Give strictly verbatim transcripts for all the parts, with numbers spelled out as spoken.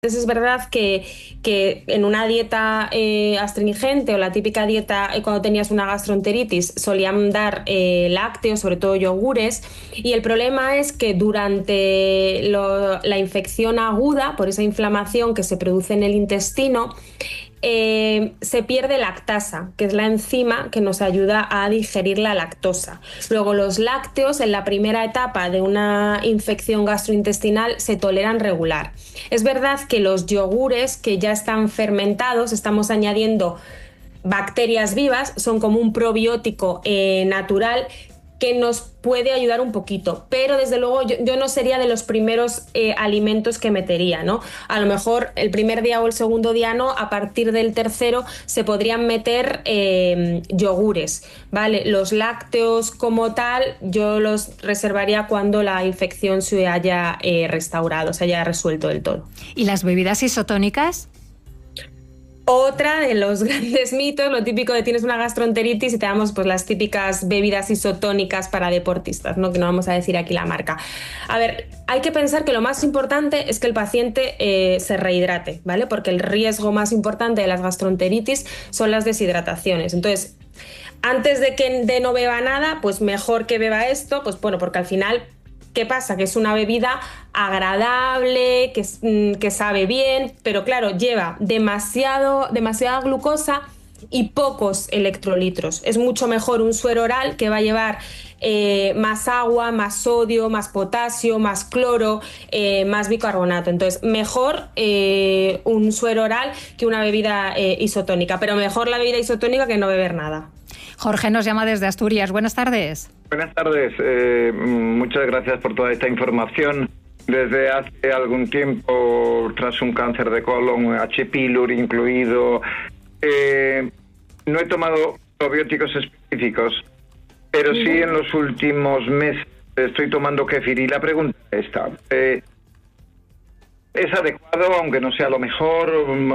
Entonces es verdad que, que en una dieta eh, astringente o la típica dieta eh, cuando tenías una gastroenteritis solían dar eh, lácteos, sobre todo yogures, y el problema es que durante lo, la infección aguda, por esa inflamación que se produce en el intestino, Eh, se pierde lactasa, que es la enzima que nos ayuda a digerir la lactosa. Luego los lácteos en la primera etapa de una infección gastrointestinal se toleran regular. Es verdad que los yogures que ya están fermentados, estamos añadiendo bacterias vivas, son como un probiótico eh, natural que nos puede ayudar un poquito, pero desde luego yo, yo no sería de los primeros eh, alimentos que metería, ¿no? A lo mejor el primer día o el segundo día no, a partir del tercero se podrían meter eh, yogures, ¿vale? Los lácteos como tal yo los reservaría cuando la infección se haya eh, restaurado, se haya resuelto del todo. ¿Y las bebidas isotónicas? Otra de los grandes mitos, lo típico de tienes una gastroenteritis y te damos pues las típicas bebidas isotónicas para deportistas, ¿no? Que no vamos a decir aquí la marca. A ver, hay que pensar que lo más importante es que el paciente eh, se rehidrate, ¿vale? Porque el riesgo más importante de las gastroenteritis son las deshidrataciones. Entonces, antes de que de no beba nada, pues mejor que beba esto, pues bueno, porque al final, ¿qué pasa? Que es una bebida agradable, que, que sabe bien, pero claro, lleva demasiado, demasiada glucosa y pocos electrolitos. Es mucho mejor un suero oral que va a llevar eh, más agua, más sodio, más potasio, más cloro, eh, más bicarbonato. Entonces, mejor eh, un suero oral que una bebida eh, isotónica, pero mejor la bebida isotónica que no beber nada. Jorge nos llama desde Asturias. Buenas tardes. Buenas tardes. Eh, muchas gracias por toda esta información. Desde hace algún tiempo, tras un cáncer de colon, H. pylori incluido, eh, no he tomado probióticos específicos, pero sí en los últimos meses estoy tomando kéfir. Y la pregunta es esta. Eh, ¿Es adecuado, aunque no sea lo mejor?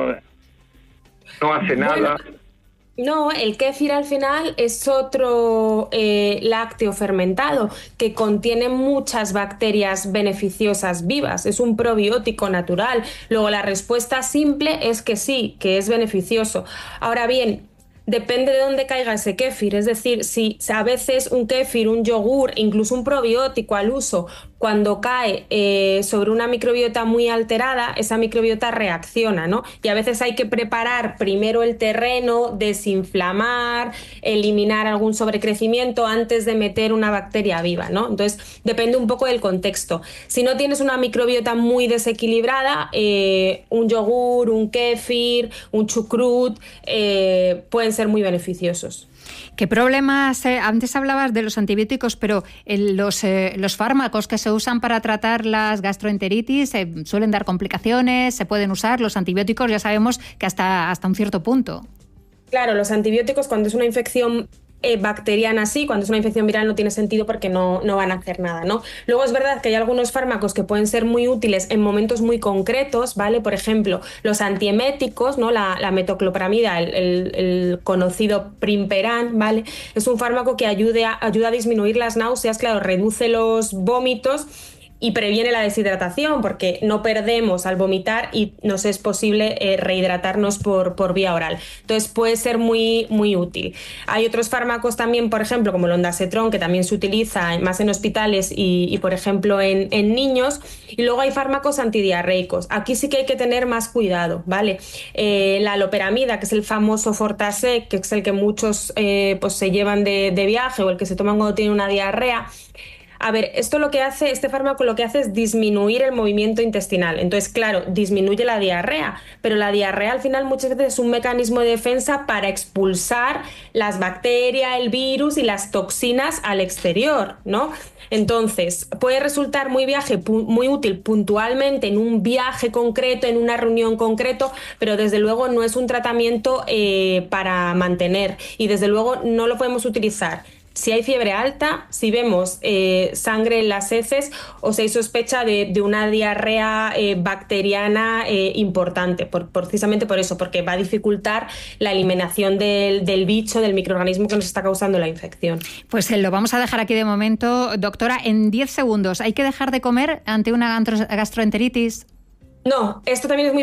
¿No hace nada? Bueno. No, el kéfir al final es otro eh, lácteo fermentado que contiene muchas bacterias beneficiosas vivas, es un probiótico natural. Luego la respuesta simple es que sí, que es beneficioso. Ahora bien, depende de dónde caiga ese kéfir, es decir, si a veces un kéfir, un yogur, incluso un probiótico al uso, cuando cae eh, sobre una microbiota muy alterada, esa microbiota reacciona, ¿no? Y a veces hay que preparar primero el terreno, desinflamar, eliminar algún sobrecrecimiento antes de meter una bacteria viva, ¿no? Entonces, depende un poco del contexto. Si no tienes una microbiota muy desequilibrada, eh, un yogur, un kéfir, un chucrut, eh, pueden ser muy beneficiosos. ¿Qué problemas? Eh, antes hablabas de los antibióticos, pero el, los, eh, los fármacos que se usan para tratar las gastroenteritis eh, suelen dar complicaciones, se pueden usar. Los antibióticos ya sabemos que hasta, hasta un cierto punto. Claro, los antibióticos cuando es una infección eh, bacteriana sí, cuando es una infección viral no tiene sentido porque no, no van a hacer nada, ¿no? Luego es verdad que hay algunos fármacos que pueden ser muy útiles en momentos muy concretos, ¿vale? Por ejemplo, los antieméticos, ¿no? La, la metoclopramida, el, el, el conocido Primperan, ¿vale? Es un fármaco que ayude a, ayuda a disminuir las náuseas, claro, reduce los vómitos y previene la deshidratación porque no perdemos al vomitar y nos es posible eh, rehidratarnos por, por vía oral. Entonces puede ser muy, muy útil. Hay otros fármacos también, por ejemplo, como el ondansetron, que también se utiliza más en hospitales y, y por ejemplo, en, en niños. Y luego hay fármacos antidiarreicos. Aquí sí que hay que tener más cuidado, ¿vale? Eh, la loperamida, que es el famoso Fortasec, que es el que muchos eh, pues se llevan de, de viaje o el que se toman cuando tienen una diarrea. A ver, esto lo que hace, este fármaco lo que hace es disminuir el movimiento intestinal. Entonces, claro, disminuye la diarrea, pero la diarrea al final muchas veces es un mecanismo de defensa para expulsar las bacterias, el virus y las toxinas al exterior, ¿no? Entonces, puede resultar muy, viaje, muy útil puntualmente en un viaje concreto, en una reunión concreto, pero desde luego no es un tratamiento eh, para mantener y desde luego no lo podemos utilizar si hay fiebre alta, si vemos eh, sangre en las heces o si hay sospecha de, de una diarrea eh, bacteriana eh, importante, por, precisamente por eso, porque va a dificultar la eliminación del, del bicho, del microorganismo que nos está causando la infección. Pues eh, lo vamos a dejar aquí de momento. Doctora, en diez segundos, ¿hay que dejar de comer ante una gastroenteritis? No, esto también es muy